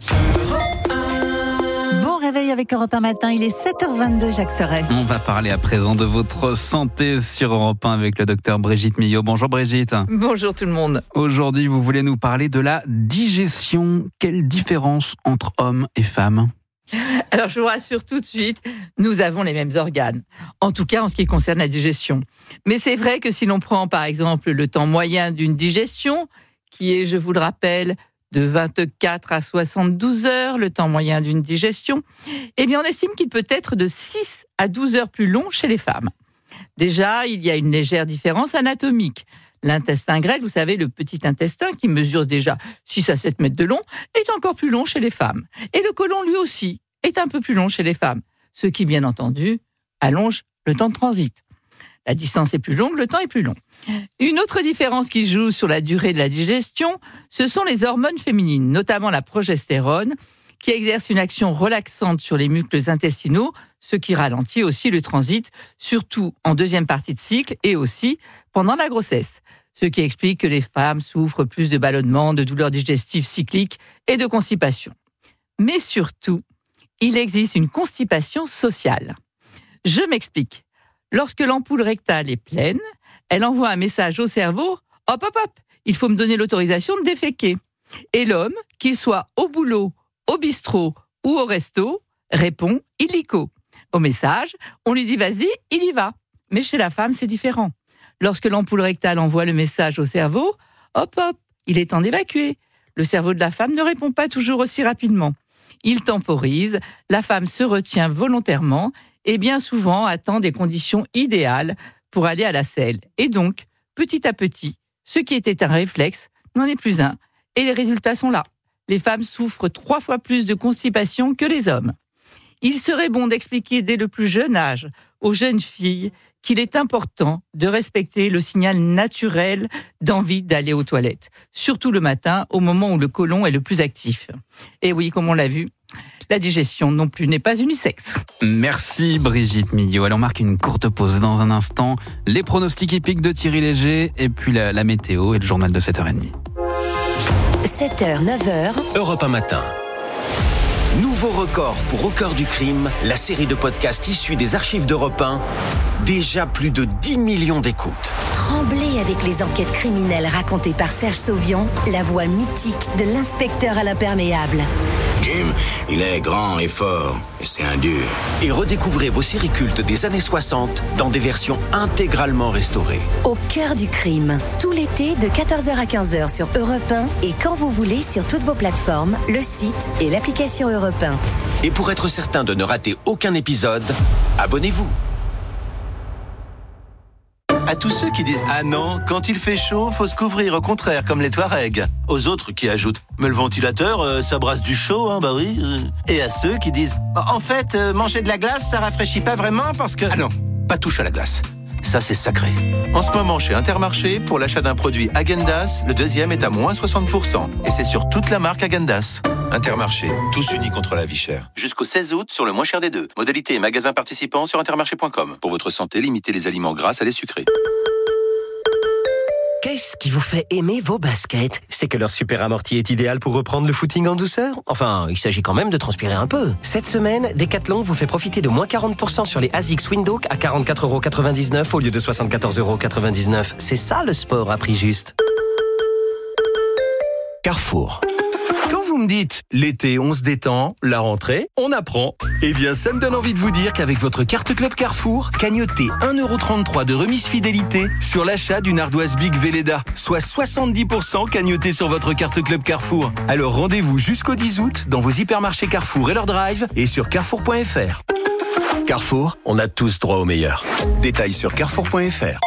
Bon réveil avec Europe un matin, il est sept heures vingt-deux, Jacques Serret. On va parler à présent de votre santé sur Europe un avec le docteur Brigitte Millot. Bonjour Brigitte. Bonjour tout le monde. Aujourd'hui, vous voulez nous parler de la digestion. Quelle différence entre hommes et femmes ? Alors je vous rassure tout de suite, nous avons les mêmes organes, en tout cas en ce qui concerne la digestion. Mais c'est vrai que si l'on prend par exemple le temps moyen d'une digestion, qui est, je vous le rappelle, de vingt-quatre à soixante-douze heures, le temps moyen d'une digestion, eh bien on estime qu'il peut être de six à douze heures plus long chez les femmes. Déjà, il y a une légère différence anatomique. L'intestin grêle, vous savez, le petit intestin qui mesure déjà six à sept mètres de long, est encore plus long chez les femmes. Et le côlon, lui aussi, est un peu plus long chez les femmes. Ce qui, bien entendu, allonge le temps de transit. La distance est plus longue, le temps est plus long. Une autre différence qui joue sur la durée de la digestion, ce sont les hormones féminines, notamment la progestérone, qui exerce une action relaxante sur les muscles intestinaux, ce qui ralentit aussi le transit, surtout en deuxième partie de cycle et aussi pendant la grossesse. Ce qui explique que les femmes souffrent plus de ballonnements, de douleurs digestives cycliques et de constipation. Mais surtout, il existe une constipation sociale. Je m'explique. Lorsque l'ampoule rectale est pleine, elle envoie un message au cerveau « Hop, hop, hop, il faut me donner l'autorisation de déféquer ». Et l'homme, qu'il soit au boulot, au bistrot ou au resto, répond « illico ». Au message, on lui dit « vas-y, il y va ». Mais chez la femme, c'est différent. Lorsque l'ampoule rectale envoie le message au cerveau, hop hop, il est temps d'évacuer. Le cerveau de la femme ne répond pas toujours aussi rapidement. Il temporise, la femme se retient volontairement et bien souvent attend des conditions idéales pour aller à la selle. Et donc, petit à petit, ce qui était un réflexe n'en est plus un. Et les résultats sont là. Les femmes souffrent trois fois plus de constipation que les hommes. Il serait bon d'expliquer dès le plus jeune âge aux jeunes filles qu'il est important de respecter le signal naturel d'envie d'aller aux toilettes, surtout le matin, au moment où le côlon est le plus actif. Et oui, comme on l'a vu, la digestion non plus n'est pas unisexe. Merci Brigitte Millot. Allons marquer une courte pause dans un instant. Les pronostics hippiques de Thierry Léger et puis la, la météo et le journal de sept heures trente. sept heures, neuf heures. Europe un matin. Nouveau record pour Au cœur du crime, la série de podcasts issus des archives d'Europe un. Déjà plus de dix millions d'écoutes. Tremblez avec les enquêtes criminelles racontées par Serge Sauvion, la voix mythique de l'inspecteur à l'imperméable. Jim, il est grand et fort, et c'est un dur. Et redécouvrez vos séries cultes des années soixante dans des versions intégralement restaurées. Au cœur du crime, tout l'été de quatorze heures à quinze heures sur Europe un et quand vous voulez sur toutes vos plateformes, le site et l'application Europe un. Et pour être certain de ne rater aucun épisode, abonnez-vous. À tous ceux qui disent « Ah non, quand il fait chaud, faut se couvrir, au contraire, comme les Touaregs ». Aux autres qui ajoutent « Mais le ventilateur, euh, ça brasse du chaud, hein, bah oui. » Et à ceux qui disent « En fait, euh, manger de la glace, ça rafraîchit pas vraiment parce que… » Ah non, pas touche à la glace. Ça, c'est sacré. En ce moment, chez Intermarché, pour l'achat d'un produit Häagen-Dazs, le deuxième est à moins soixante pour cent. Et c'est sur toute la marque Häagen-Dazs. Intermarché, tous unis contre la vie chère. Jusqu'au seize août, sur le moins cher des deux. Modalité et magasins participants sur intermarché point com. Pour votre santé, limitez les aliments gras à les sucrés. Qu'est-ce qui vous fait aimer vos baskets? C'est que leur super amorti est idéal pour reprendre le footing en douceur. Enfin, il s'agit quand même de transpirer un peu. Cette semaine, Decathlon vous fait profiter de moins quarante pour cent sur les ASICS Windhoek à quarante-quatre euros quatre-vingt-dix-neuf au lieu de soixante-quatorze euros quatre-vingt-dix-neuf. C'est ça le sport à prix juste. Carrefour. Quand vous me dites l'été on se détend, la rentrée on apprend, eh bien ça me donne envie de vous dire qu'avec votre carte Club Carrefour, cagnotez un euro trente-trois de remise fidélité sur l'achat d'une ardoise Big Velleda, soit soixante-dix pour cent cagnoté sur votre carte Club Carrefour. Alors rendez-vous jusqu'au dix août dans vos hypermarchés Carrefour et leur drive et sur carrefour point f r. Carrefour, on a tous droit au meilleur. Détails sur carrefour point f r.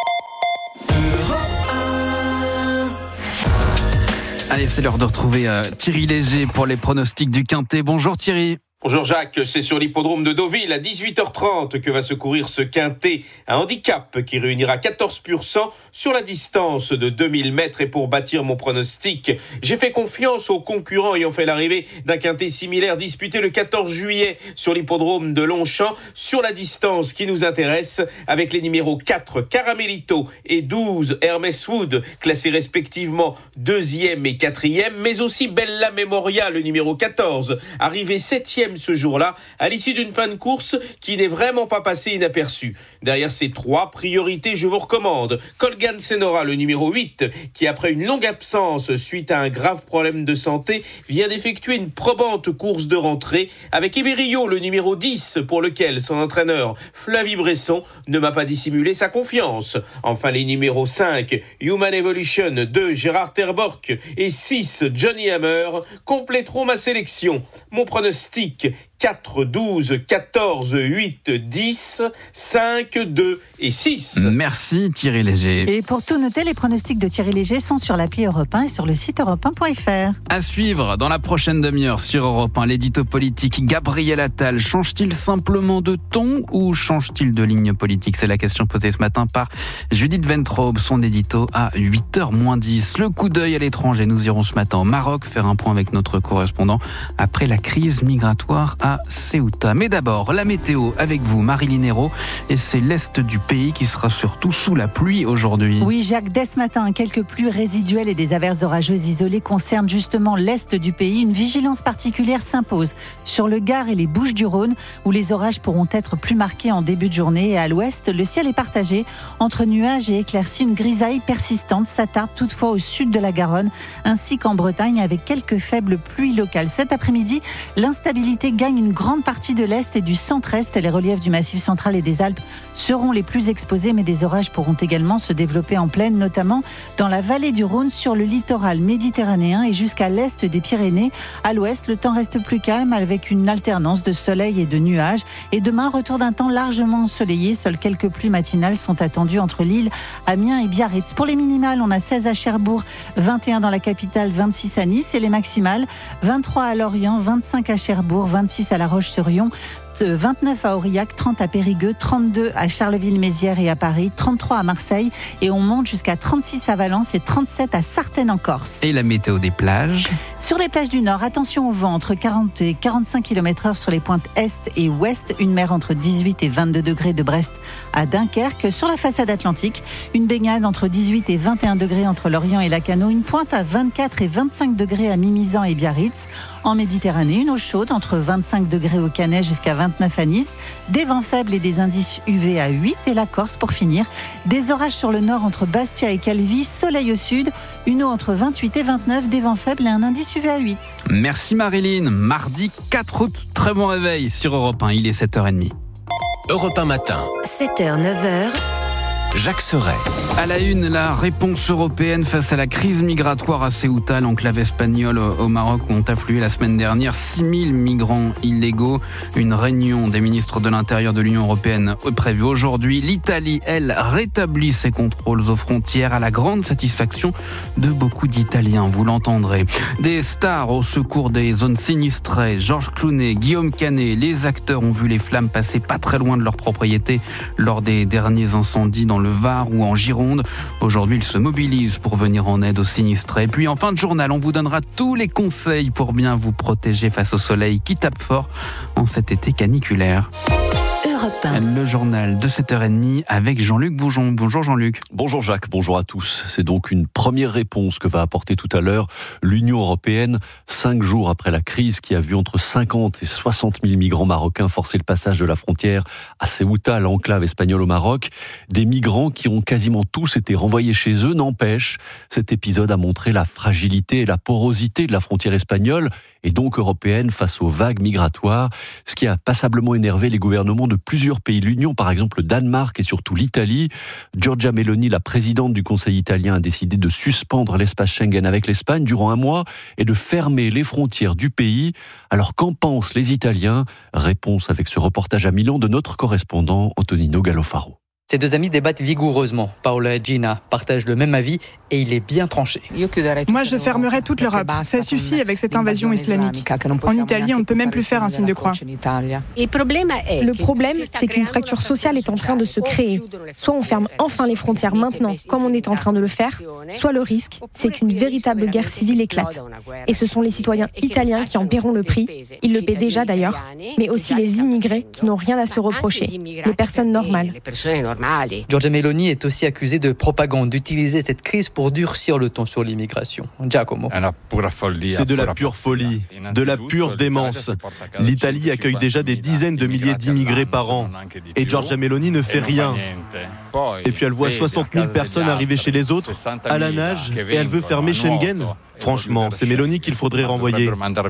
Allez, c'est l'heure de retrouver euh, Thierry Léger pour les pronostics du Quintet. Bonjour Thierry. Bonjour Jacques, c'est sur l'hippodrome de Deauville à dix-huit heures trente que va se courir ce quintet, un handicap qui réunira quatorze pur sang sur la distance de deux mille mètres. Et pour bâtir mon pronostic, j'ai fait confiance aux concurrents ayant fait l'arrivée d'un quintet similaire disputé le quatorze juillet sur l'hippodrome de Longchamp sur la distance qui nous intéresse avec les numéros quatre Caramelito et douze Hermès Wood classés respectivement deuxième et quatrième, mais aussi Bella Memoria, le numéro quatorze, arrivé septième ce jour-là, à l'issue d'une fin de course qui n'est vraiment pas passée inaperçue. Derrière ces trois priorités, je vous recommande Colgan Senora, le numéro huit, qui après une longue absence suite à un grave problème de santé, vient d'effectuer une probante course de rentrée avec Everillo, le numéro dix, pour lequel son entraîneur Flavie Bresson ne m'a pas dissimulé sa confiance. Enfin, les numéros cinq, Human Evolution, deux, Gérard Terborch et six, Johnny Hammer, compléteront ma sélection. Mon pronostic, quatre, douze, quatorze, huit, dix, cinq, deux et six. Merci Thierry Léger. Et pour tout noter, les pronostics de Thierry Léger sont sur l'appli Europe un et sur le site europe un point f r. À suivre dans la prochaine demi-heure sur Europe un, l'édito politique. Gabriel Attal change-t-il simplement de ton ou change-t-il de ligne politique? C'est la question posée ce matin par Judith Ventrobe, son édito à huit heures moins dix. Le coup d'œil à l'étranger, nous irons ce matin au Maroc faire un point avec notre correspondant après la crise migratoire à Ceuta. Mais d'abord, la météo avec vous, Marilyn Hérault, et c'est l'est du pays qui sera surtout sous la pluie aujourd'hui. Oui, Jacques, dès ce matin, quelques pluies résiduelles et des averses orageuses isolées concernent justement l'est du pays. Une vigilance particulière s'impose sur le Gard et les Bouches-du-Rhône, où les orages pourront être plus marqués en début de journée. Et à l'ouest, le ciel est partagé entre nuages et éclaircies. Une grisaille persistante s'attarde toutefois au sud de la Garonne, ainsi qu'en Bretagne, avec quelques faibles pluies locales. Cet après-midi, l'instabilité gagne une grande partie de l'Est et du centre-Est. Les reliefs du Massif central et des Alpes seront les plus exposés, mais des orages pourront également se développer en plaine, notamment dans la vallée du Rhône, sur le littoral méditerranéen et jusqu'à l'Est des Pyrénées. À l'Ouest, le temps reste plus calme avec une alternance de soleil et de nuages. Et demain, retour d'un temps largement ensoleillé. Seules quelques pluies matinales sont attendues entre Lille, Amiens et Biarritz. Pour les minimales, on a seize à Cherbourg, vingt et un dans la capitale, vingt-six à Nice. Et les maximales, vingt-trois à Lorient, vingt-cinq à Cherbourg, vingt-six à La Roche-sur-Yon, vingt-neuf à Aurillac, trente à Périgueux, trente-deux à Charleville-Mézières et à Paris, trente-trois à Marseille et on monte jusqu'à trente-six à Valence et trente-sept à Sartène en Corse. Et la météo des plages? Sur les plages du Nord, attention au vent entre quarante et quarante-cinq kilomètres heure sur les pointes Est et Ouest, une mer entre dix-huit et vingt-deux degrés de Brest à Dunkerque. Sur la façade atlantique, une baignade entre dix-huit et vingt et un degrés entre Lorient et Lacanau, une pointe à vingt-quatre et vingt-cinq degrés à Mimizan et Biarritz. En Méditerranée, une eau chaude entre vingt-cinq degrés au Canet jusqu'à vingt-neuf à Nice, des vents faibles et des indices U V à huit et la Corse pour finir. Des orages sur le nord entre Bastia et Calvi, soleil au sud, une eau entre vingt-huit et vingt-neuf, des vents faibles et un indice U V à huit. Merci Marilyn. Mardi quatre août, très bon réveil sur Europe un, il est sept heures trente. Europe un matin. sept heures, neuf heures. Jacques Serret. À la une, la réponse européenne face à la crise migratoire à Ceuta, l'enclave espagnole au Maroc, où ont afflué la semaine dernière six mille migrants illégaux. Une réunion des ministres de l'Intérieur de l'Union européenne est prévue aujourd'hui. L'Italie, elle, rétablit ses contrôles aux frontières à la grande satisfaction de beaucoup d'Italiens, vous l'entendrez. Des stars au secours des zones sinistrées, Georges Clooney, Guillaume Canet, les acteurs ont vu les flammes passer pas très loin de leur propriété lors des derniers incendies dans le Var ou en Gironde. Aujourd'hui, ils se mobilisent pour venir en aide aux sinistrés. Puis en fin de journal, on vous donnera tous les conseils pour bien vous protéger face au soleil qui tape fort en cet été caniculaire. Europe un. Le journal de sept heures trente avec Jean-Luc Boujon. Bonjour Jean-Luc. Bonjour Jacques, bonjour à tous. C'est donc une première réponse que va apporter tout à l'heure l'Union européenne, cinq jours après la crise qui a vu entre cinquante et soixante mille migrants marocains forcer le passage de la frontière à Ceuta, l'enclave espagnole au Maroc. Des migrants qui ont quasiment tous été renvoyés chez eux. N'empêche, cet épisode a montré la fragilité et la porosité de la frontière espagnole et donc européenne face aux vagues migratoires, ce qui a passablement énervé les gouvernements de plusieurs pays de l'Union, par exemple le Danemark et surtout l'Italie. Giorgia Meloni, la présidente du Conseil italien, a décidé de suspendre l'espace Schengen avec l'Espagne durant un mois et de fermer les frontières du pays. Alors qu'en pensent les Italiens ? Réponse avec ce reportage à Milan de notre correspondant Antonino Gallofaro. Ces deux amis débattent vigoureusement. Paola et Gina partagent le même avis et il est bien tranché. Moi, je fermerai toute l'Europe. Ça suffit avec cette invasion islamique. En Italie, on ne peut même plus faire un signe de croix. Le problème, c'est qu'une fracture sociale est en train de se créer. Soit on ferme enfin les frontières maintenant, comme on est en train de le faire, soit le risque, c'est qu'une véritable guerre civile éclate. Et ce sont les citoyens italiens qui en paieront le prix. Ils le paient déjà d'ailleurs, mais aussi les immigrés qui n'ont rien à se reprocher, les personnes normales. Giorgia Meloni est aussi accusée de propagande, d'utiliser cette crise pour durcir le ton sur l'immigration. Giacomo. C'est de la pure folie, de la pure démence. L'Italie accueille déjà des dizaines de milliers d'immigrés par an. Et Giorgia Meloni ne fait rien. Et puis elle voit soixante mille personnes arriver chez les autres, à la nage, et elle veut fermer Schengen. Franchement, c'est Meloni qu'il faudrait renvoyer.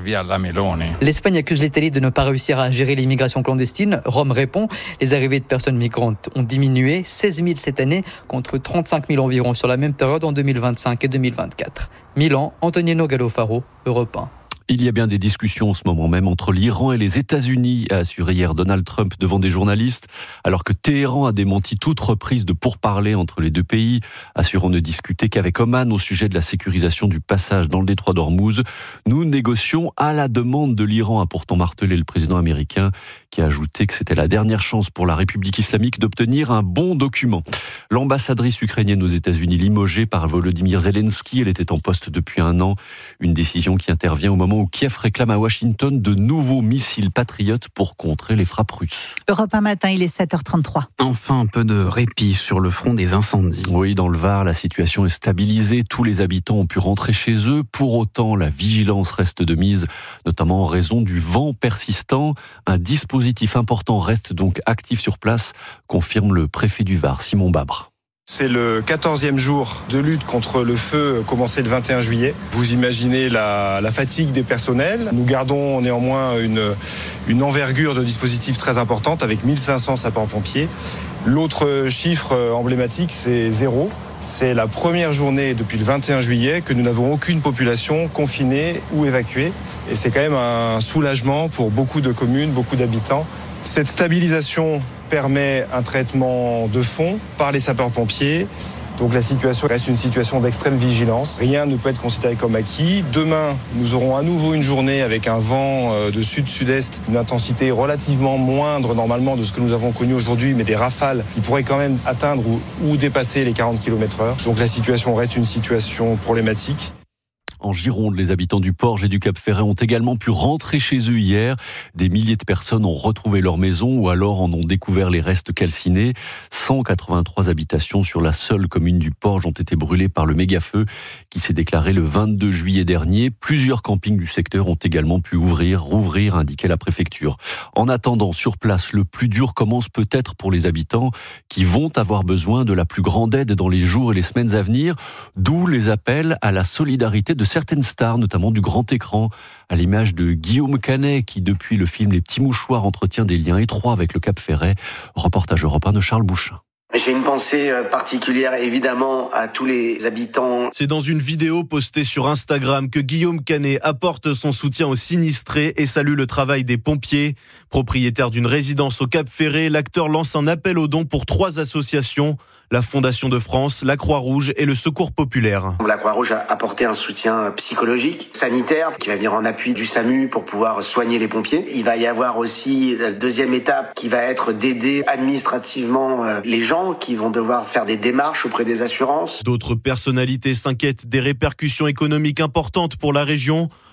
L'Espagne accuse l'Italie de ne pas réussir à gérer l'immigration clandestine. Rome répond, les arrivées de personnes migrantes ont diminué, seize mille cette année, contre trente-cinq mille environ sur la même période en deux mille vingt-cinq et deux mille vingt-quatre. Milan, Antonino Gallofaro, Europe un. Il y a bien des discussions en ce moment même entre l'Iran et les États-Unis, a assuré hier Donald Trump devant des journalistes, alors que Téhéran a démenti toute reprise de pourparlers entre les deux pays, assurant ne discuter qu'avec Oman au sujet de la sécurisation du passage dans le détroit d'Ormuz. Nous négocions à la demande de l'Iran, a pourtant martelé le président américain, qui a ajouté que c'était la dernière chance pour la République islamique d'obtenir un bon document. L'ambassadrice ukrainienne aux États-Unis limogée par Volodymyr Zelensky, elle était en poste depuis un an, une décision qui intervient au moment où Kiev réclame à Washington de nouveaux missiles patriotes pour contrer les frappes russes. Europe un matin, il est sept heures trente-trois. Enfin, un peu de répit sur le front des incendies. Oui, dans le Var, la situation est stabilisée. Tous les habitants ont pu rentrer chez eux. Pour autant, la vigilance reste de mise, notamment en raison du vent persistant. Un dispositif important reste donc actif sur place, confirme le préfet du Var, Simon Babre. C'est le quatorzième jour de lutte contre le feu commencé le vingt et un juillet. Vous imaginez la, la fatigue des personnels. Nous gardons néanmoins une, une envergure de dispositifs très importante avec mille cinq cents sapeurs-pompiers. L'autre chiffre emblématique, c'est zéro. C'est la première journée depuis le vingt et un juillet que nous n'avons aucune population confinée ou évacuée. Et c'est quand même un soulagement pour beaucoup de communes, beaucoup d'habitants. Cette stabilisation permet un traitement de fond par les sapeurs-pompiers. Donc la situation reste une situation d'extrême vigilance. Rien ne peut être considéré comme acquis. Demain, nous aurons à nouveau une journée avec un vent de sud-sud-est, une intensité relativement moindre normalement de ce que nous avons connu aujourd'hui, mais des rafales qui pourraient quand même atteindre ou, ou dépasser les quarante kilomètres heure. Donc la situation reste une situation problématique. En Gironde, les habitants du Porge et du Cap-Ferret ont également pu rentrer chez eux hier. Des milliers de personnes ont retrouvé leur maison ou alors en ont découvert les restes calcinés. cent quatre-vingt-trois habitations sur la seule commune du Porge ont été brûlées par le méga-feu qui s'est déclaré le vingt-deux juillet dernier. Plusieurs campings du secteur ont également pu ouvrir, rouvrir, indiquait la préfecture. En attendant, sur place, le plus dur commence peut-être pour les habitants qui vont avoir besoin de la plus grande aide dans les jours et les semaines à venir, d'où les appels à la solidarité de certaines stars, notamment du grand écran, à l'image de Guillaume Canet, qui depuis le film Les Petits Mouchoirs entretient des liens étroits avec le Cap-Ferret. Reportage Europe un de Charles Bouchin. J'ai une pensée particulière évidemment à tous les habitants. C'est dans une vidéo postée sur Instagram que Guillaume Canet apporte son soutien aux sinistrés et salue le travail des pompiers. Propriétaire d'une résidence au Cap-Ferret, l'acteur lance un appel aux dons pour trois associations, la Fondation de France, la Croix-Rouge et le Secours Populaire. La Croix-Rouge a apporté un soutien psychologique, sanitaire, qui va venir en appui du SAMU pour pouvoir soigner les pompiers. Il va y avoir aussi la deuxième étape qui va être d'aider administrativement les gens qui vont devoir faire des démarches auprès des assurances. D'autres personnalités s'inquiètent des répercussions économiques importantes pour la région.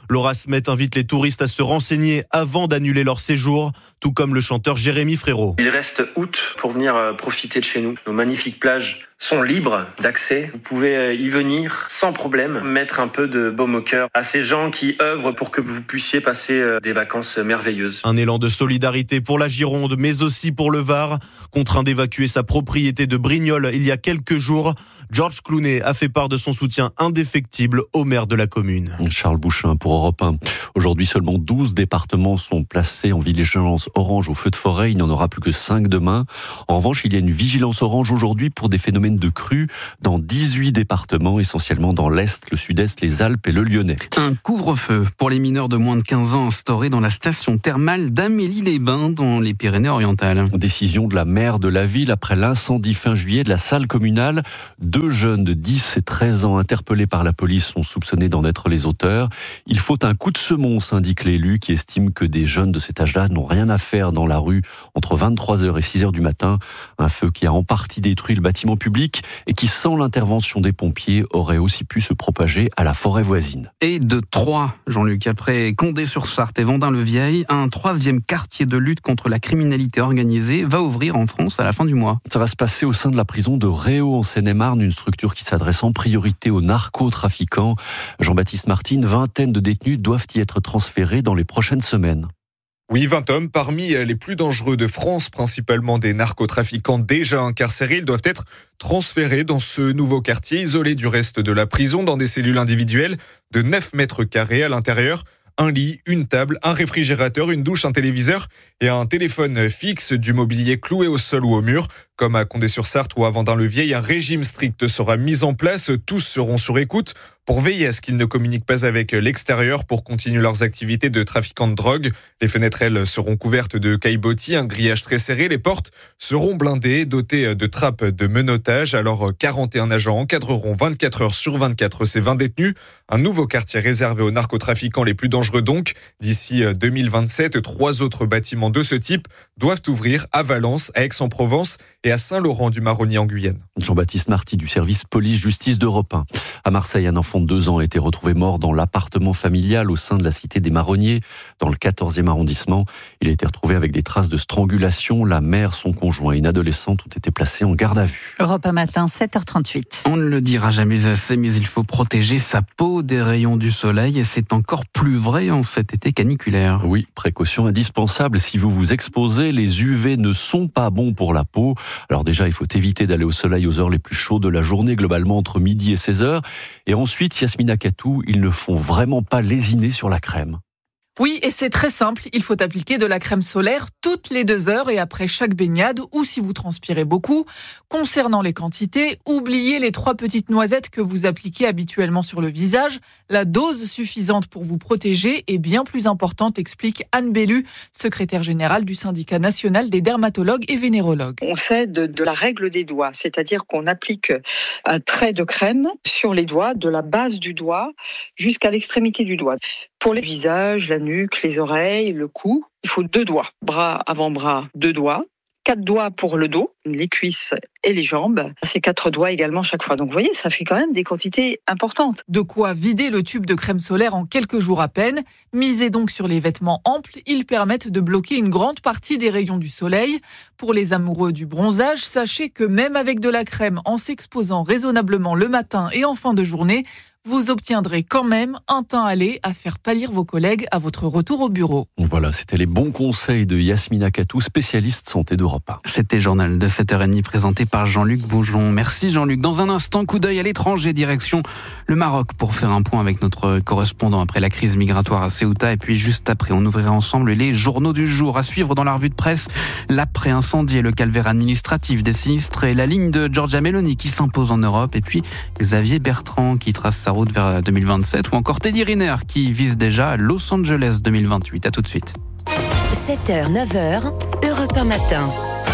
Laura Smet invite les touristes à se renseigner avant d'annuler leur séjour, tout comme le chanteur Jérémy Frérot. Il reste août pour venir profiter de chez nous. Nos magnifiques plages sont libres d'accès. Vous pouvez y venir sans problème, mettre un peu de baume au cœur à ces gens qui œuvrent pour que vous puissiez passer des vacances merveilleuses. Un élan de solidarité pour la Gironde, mais aussi pour le Var. Contraint d'évacuer sa propriété de Brignoles il y a quelques jours, Georges Clooney a fait part de son soutien indéfectible au maire de la commune. Charles Bouchin pour Europe un. Aujourd'hui, seulement douze départements sont placés en vigilance orange au feu de forêt. Il n'y en aura plus que cinq demain. En revanche, il y a une vigilance orange aujourd'hui pour des phénomènes de crues dans dix-huit départements, essentiellement dans l'Est, le Sud-Est, les Alpes et le Lyonnais. Un couvre-feu pour les mineurs de moins de quinze ans instauré dans la station thermale d'Amélie-les-Bains dans les Pyrénées-Orientales. Décision de la maire de la ville après l'incendie fin juillet de la salle communale. Deux jeunes de dix et treize ans interpellés par la police sont soupçonnés d'en être les auteurs. Il faut un coup de semonce, indique l'élu qui estime que des jeunes de cet âge-là n'ont rien à faire dans la rue entre vingt-trois heures et six heures du matin. Un feu qui a en partie détruit le bâtiment public et qui, sans l'intervention des pompiers, aurait aussi pu se propager à la forêt voisine. Et de Troyes, Jean-Luc, après Condé-sur-Sarthe et Vendin-le-Vieil, un troisième quartier de lutte contre la criminalité organisée va ouvrir en France à la fin du mois. Ça va se passer au sein de la prison de Réau en Seine-et-Marne, une structure qui s'adresse en priorité aux narcotrafiquants. Jean-Baptiste Martin, vingtaine de détenus doivent y être transférés dans les prochaines semaines. Oui, vingt hommes parmi les plus dangereux de France, principalement des narcotrafiquants déjà incarcérés. Ils doivent être transférés dans ce nouveau quartier, isolé du reste de la prison, dans des cellules individuelles de neuf mètres carrés à l'intérieur. Un lit, une table, un réfrigérateur, une douche, un téléviseur et un téléphone fixe, du mobilier cloué au sol ou au mur. Comme à Condé-sur-Sarthe ou à Vendin-le-Vieil, un régime strict sera mis en place. Tous seront sur écoute pour veiller à ce qu'ils ne communiquent pas avec l'extérieur pour continuer leurs activités de trafiquants de drogue. Les fenêtres, elles, seront couvertes de caillebotis, un grillage très serré. Les portes seront blindées, dotées de trappes de menottage. Alors, quarante et un agents encadreront vingt-quatre heures sur vingt-quatre ces vingt détenus. Un nouveau quartier réservé aux narcotrafiquants les plus dangereux donc. D'ici deux mille vingt-sept, trois autres bâtiments de ce type doivent ouvrir à Valence, à Aix-en-Provence et à Saint-Laurent-du-Maroni en Guyane. Jean-Baptiste Marty du service police-justice d'Europe un. À Marseille, un enfant de deux ans a été retrouvé mort dans l'appartement familial au sein de la cité des Marronniers, dans le quatorzième arrondissement. Il a été retrouvé avec des traces de strangulation. La mère, son conjoint et une adolescente ont été placés en garde à vue. Europe un matin, sept heures trente-huit. On ne le dira jamais assez, mais il faut protéger sa peau des rayons du soleil et c'est encore plus vrai en cet été caniculaire. Oui, précaution indispensable. Si vous vous exposez, les U V ne sont pas bons pour la peau. Alors déjà, il faut éviter d'aller au soleil aux heures les plus chaudes de la journée, globalement entre midi et seize heures. Et ensuite, Yasmina Katou, ils ne font vraiment pas lésiner sur la crème. Oui, et c'est très simple, il faut appliquer de la crème solaire toutes les deux heures et après chaque baignade ou si vous transpirez beaucoup. Concernant les quantités, oubliez les trois petites noisettes que vous appliquez habituellement sur le visage. La dose suffisante pour vous protéger est bien plus importante, explique Anne Bellu, secrétaire générale du syndicat national des dermatologues et vénérologues. On fait de, de la règle des doigts, c'est-à-dire qu'on applique un trait de crème sur les doigts, de la base du doigt jusqu'à l'extrémité du doigt. Pour les visages, la nuque, les oreilles, le cou, il faut deux doigts. Bras, avant-bras, deux doigts. Quatre doigts pour le dos, les cuisses et les jambes. C'est quatre doigts également chaque fois. Donc vous voyez, ça fait quand même des quantités importantes. De quoi vider le tube de crème solaire en quelques jours à peine. Misez donc sur les vêtements amples. Ils permettent de bloquer une grande partie des rayons du soleil. Pour les amoureux du bronzage, sachez que même avec de la crème, en s'exposant raisonnablement le matin et en fin de journée, vous obtiendrez quand même un teint allé à faire pâlir vos collègues à votre retour au bureau. Voilà, c'était les bons conseils de Yasmina Katou, spécialiste santé d'Europe un. C'était Journal de sept heures trente présenté par Jean-Luc Boujon. Merci Jean-Luc. Dans un instant, coup d'œil à l'étranger, direction le Maroc pour faire un point avec notre correspondant après la crise migratoire à Ceuta. Et puis juste après, on ouvrira ensemble les journaux du jour. À suivre dans la revue de presse, l'après-incendie et le calvaire administratif des sinistrés, la ligne de Giorgia Meloni qui s'impose en Europe et puis Xavier Bertrand qui trace sa route vers deux mille vingt-sept ou encore Teddy Riner qui vise déjà Los Angeles deux mille vingt-huit. À tout de suite. sept heures, neuf heures, Europe un matin.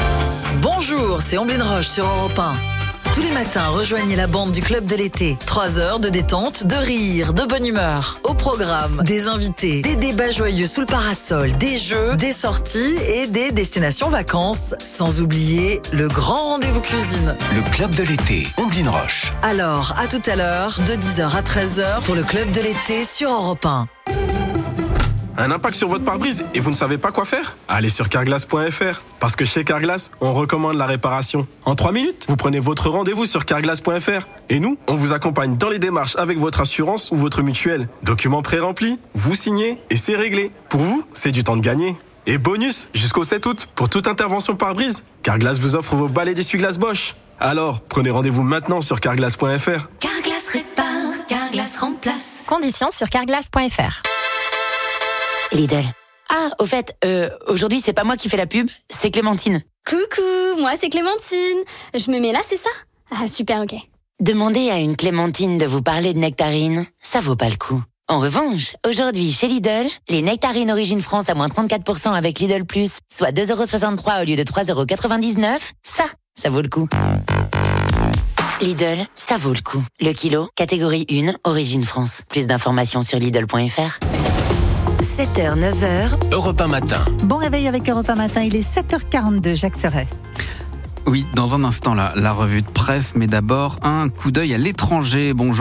Bonjour, c'est Omblin Roche sur Europe un. Tous les matins, rejoignez la bande du Club de l'été. Trois heures de détente, de rire, de bonne humeur. Au programme, des invités, des débats joyeux sous le parasol, des jeux, des sorties et des destinations vacances. Sans oublier le grand rendez-vous cuisine. Le Club de l'été, Omblin Roche. Alors, à tout à l'heure, de dix heures à treize heures pour le Club de l'été sur Europe un. un impact sur votre pare-brise et vous ne savez pas quoi faire? Allez sur carglass point f r. Parce que chez Carglass, on recommande la réparation. En trois minutes, vous prenez votre rendez-vous sur carglass point f r. Et nous, on vous accompagne dans les démarches avec votre assurance ou votre mutuelle. Documents pré-remplis, vous signez et c'est réglé. Pour vous, c'est du temps de gagner. Et bonus, jusqu'au sept août, pour toute intervention pare-brise, Carglass vous offre vos balais d'essuie-glace Bosch. Alors, prenez rendez-vous maintenant sur carglass point f r. Carglass répare, Carglass remplace. Conditions sur carglass point f r. Lidl. Ah, au fait, euh, aujourd'hui, c'est pas moi qui fais la pub, c'est Clémentine. Coucou, moi c'est Clémentine. Je me mets là, c'est ça? Ah, super, ok. Demandez à une Clémentine de vous parler de nectarines, ça vaut pas le coup. En revanche, aujourd'hui, chez Lidl, les nectarines Origine France à moins trente-quatre pour cent avec Lidl Plus, soit deux euros soixante-trois au lieu de trois euros quatre-vingt-dix-neuf, ça, ça vaut le coup. Lidl, ça vaut le coup. Le kilo, catégorie un, Origine France. Plus d'informations sur Lidl point f r. sept heures, neuf heures. Europe un matin. Bon réveil avec Europe un matin, il est sept heures quarante-deux, Jacques Serret. Oui, dans un instant, là, la revue de presse, mais d'abord, un coup d'œil à l'étranger. Bonjour.